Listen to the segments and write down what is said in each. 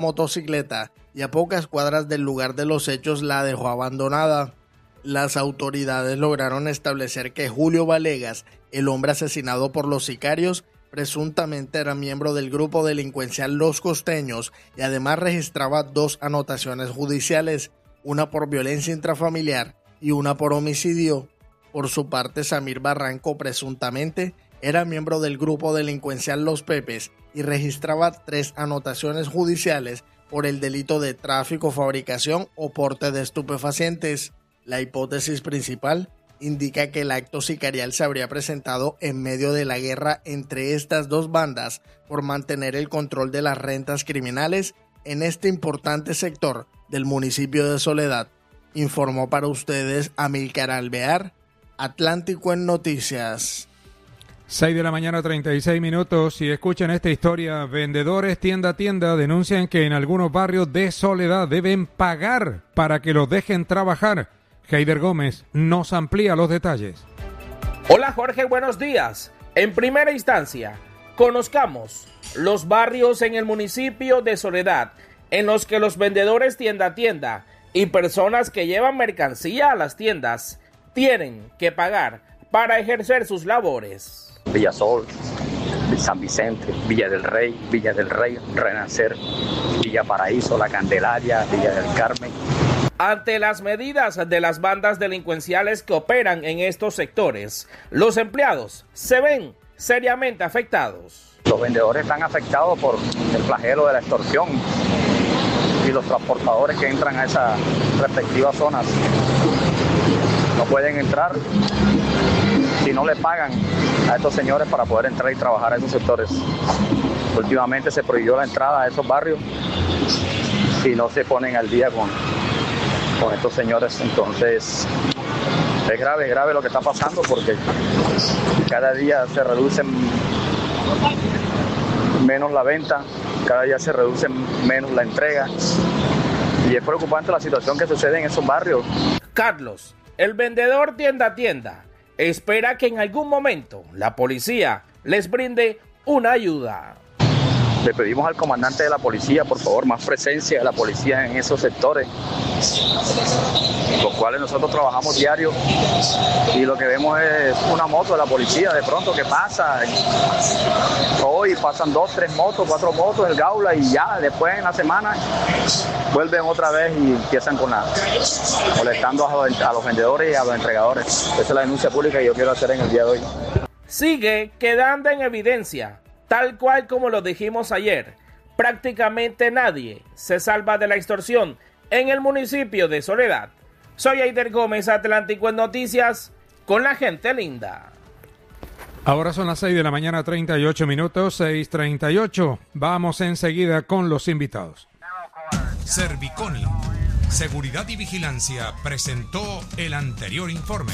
motocicleta y a pocas cuadras del lugar de los hechos la dejó abandonada. Las autoridades lograron establecer que Julio Valegas, el hombre asesinado por los sicarios, presuntamente era miembro del grupo delincuencial Los Costeños y además registraba 2 anotaciones judiciales, una por violencia intrafamiliar y una por homicidio. Por su parte, Samir Barranco presuntamente era miembro del grupo delincuencial Los Pepes y registraba 3 anotaciones judiciales por el delito de tráfico, fabricación o porte de estupefacientes. La hipótesis principal indica que el acto sicarial se habría presentado en medio de la guerra entre estas 2 bandas por mantener el control de las rentas criminales en este importante sector del municipio de Soledad. Informó para ustedes Amílcar Alvear, Atlántico en Noticias. 6 de la mañana, 36 minutos, y escuchen esta historia. Vendedores tienda a tienda denuncian que en algunos barrios de Soledad deben pagar para que los dejen trabajar. Heider Gómez nos amplía los detalles. Hola Jorge, buenos días. En primera instancia, conozcamos los barrios en el municipio de Soledad en los que los vendedores tienda a tienda y personas que llevan mercancía a las tiendas tienen que pagar para ejercer sus labores. Villasol, San Vicente, Villa del Rey, Renacer, Villa Paraíso, La Candelaria, Villa del Carmen. Ante las medidas de las bandas delincuenciales que operan en estos sectores, los empleados se ven seriamente afectados. Los vendedores están afectados por el flagelo de la extorsión y los transportadores que entran a esas respectivas zonas no pueden entrar si no le pagan a estos señores para poder entrar y trabajar a esos sectores. Últimamente se prohibió la entrada a esos barrios y no se ponen al día con estos señores. Entonces es grave lo que está pasando, porque cada día se reduce menos la venta, cada día se reduce menos la entrega y es preocupante la situación que sucede en esos barrios. Carlos, el vendedor tienda a tienda, espera que en algún momento la policía les brinde una ayuda. Le pedimos al comandante de la policía, por favor, más presencia de la policía en esos sectores, los cuales nosotros trabajamos diario y lo que vemos es una moto de la policía de pronto que pasa. Hoy pasan 2, 3 motos, 4 motos, el Gaula, y ya después en la semana vuelven otra vez y empiezan molestando a los vendedores y a los entregadores. Esa es la denuncia pública que yo quiero hacer en el día de hoy. Sigue quedando en evidencia, tal cual como lo dijimos ayer, prácticamente nadie se salva de la extorsión en el municipio de Soledad. Soy Heider Gómez, Atlántico en Noticias, con la gente linda. Ahora son las 6 de la mañana, 38 minutos, 6:38. Vamos enseguida con los invitados. Serviconi, Seguridad y Vigilancia, presentó el anterior informe.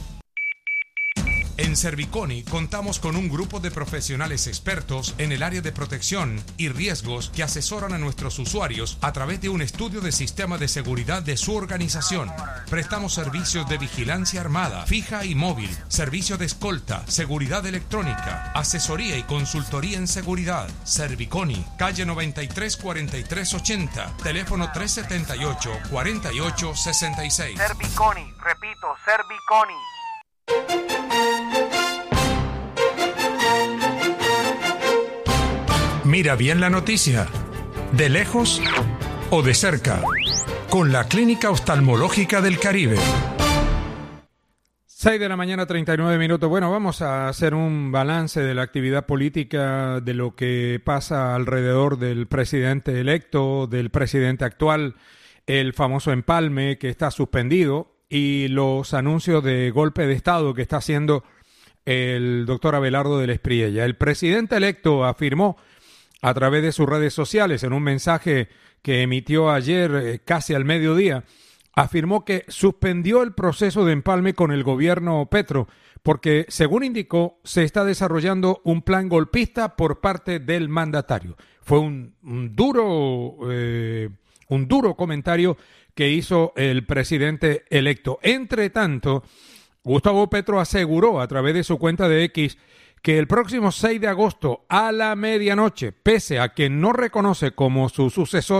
En Serviconi contamos con un grupo de profesionales expertos en el área de protección y riesgos que asesoran a nuestros usuarios a través de un estudio de sistema de seguridad de su organización. Prestamos servicios de vigilancia armada, fija y móvil, servicio de escolta, seguridad electrónica, asesoría y consultoría en seguridad. Serviconi, calle 93 43 80, teléfono 378 48 66. Serviconi, repito, Serviconi. Mira bien la noticia, de lejos o de cerca, con la Clínica Oftalmológica del Caribe. 6 de la mañana, 39 minutos. Bueno, vamos a hacer un balance de la actividad política, de lo que pasa alrededor del presidente electo, del presidente actual, el famoso empalme que está suspendido y los anuncios de golpe de Estado que está haciendo el doctor Abelardo del Espriella. El presidente electo afirmó a través de sus redes sociales, en un mensaje que emitió ayer casi al mediodía, afirmó que suspendió el proceso de empalme con el gobierno Petro porque, según indicó, se está desarrollando un plan golpista por parte del mandatario. Fue un duro comentario que hizo el presidente electo. Entre tanto, Gustavo Petro aseguró a través de su cuenta de X que el próximo 6 de agosto a la medianoche, pese a que no reconoce como su sucesor